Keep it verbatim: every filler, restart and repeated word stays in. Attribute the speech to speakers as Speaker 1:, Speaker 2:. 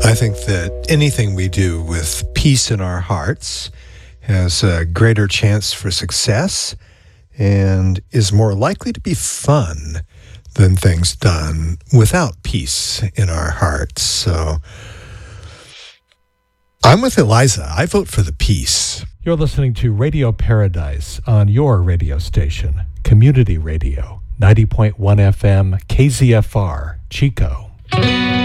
Speaker 1: I think that anything we do with peace in our hearts has a greater chance for success and is more likely to be fun than things done without peace in our hearts. So I'm with Eliza. I vote for the peace.
Speaker 2: You're listening to Radio Paradise on your radio station, Community Radio, ninety point one F M, K Z F R, Chico.